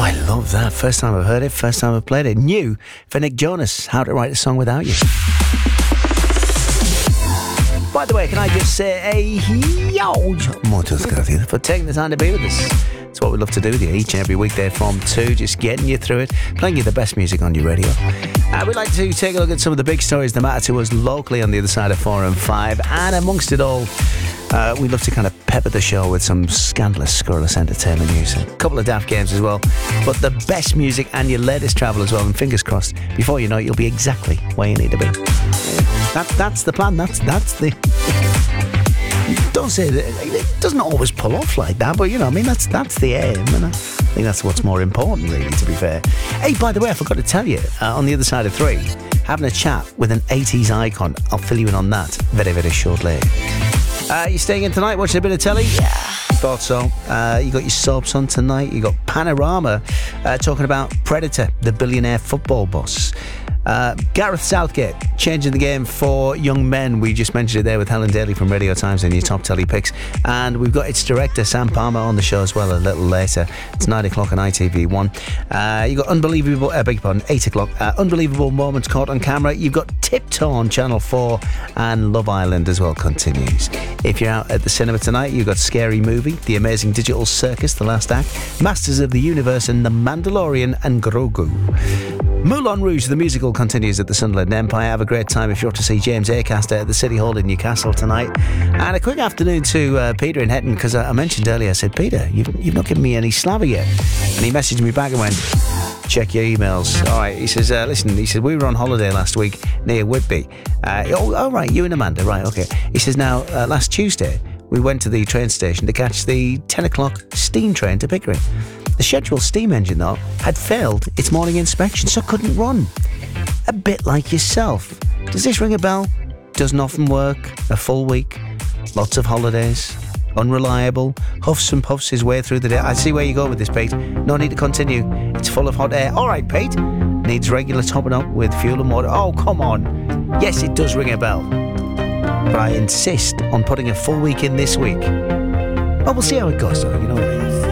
I love that. First time I've heard it, first time I've played it. New for Nick Jonas, How to Write a Song Without You. By the way, can I just say a huge muchas gracias for taking the time to be with us. It's what we love to do with you each and every weekday from 2, just getting you through it, playing you the best music on your radio. We'd like to take a look at some of the big stories that matter to us locally on the other side of 4 and 5, and amongst it all, we love to kind of pepper the show with some scandalous, scurrilous entertainment news. A couple of daft games as well, but the best music and your latest travel as well, and fingers crossed, before you know it, you'll be exactly where you need to be. That's the plan. That's the... Don't say that. It doesn't always pull off like that, but that's the aim, and I think that's what's more important, really, to be fair. Hey, by the way, I forgot to tell you, on the other side of 3, having a chat with an 80s icon. I'll fill you in on that very, very shortly. You staying in tonight, watching a bit of telly? Yeah. Thought so. You got your soaps on tonight. You got Panorama talking about Predator, the billionaire football boss. Gareth Southgate changing the game for young men. We just mentioned it there with Helen Daly from Radio Times in your top telly picks, and we've got its director Sam Palmer on the show as well a little later. It's 9 o'clock on ITV1. You got unbelievable 8 o'clock unbelievable moments caught on camera. You've got Tiptoe on Channel 4, and Love Island as well continues. If you're out at the cinema tonight, you've got Scary Movie, The Amazing Digital Circus, The Last Act, Masters of the Universe, and The Mandalorian, and Grogu. Moulin Rouge, the musical, continues at the Sunderland Empire. Have a great time if you're to see James Acaster at the City Hall in Newcastle tonight. And a quick afternoon to Peter in Hetton, because I mentioned earlier, I said, Peter, you've not given me any slava yet. And he messaged me back and went, check your emails. All right, he says, listen, we were on holiday last week near Whitby. Oh, right, you and Amanda, right, okay. He says, now, last Tuesday, we went to the train station to catch the 10 o'clock steam train to Pickering. The scheduled steam engine, though, had failed its morning inspection, so couldn't run. A bit like yourself. Does this ring a bell? Doesn't often work. A full week. Lots of holidays. Unreliable. Huffs and puffs his way through the day. I see where you go with this, Pete. No need to continue. It's full of hot air. All right, Pete. Needs regular topping up with fuel and water. Oh, come on. Yes, it does ring a bell. But I insist on putting a full week in this week. Oh, we'll see how it goes, though. You know what I mean?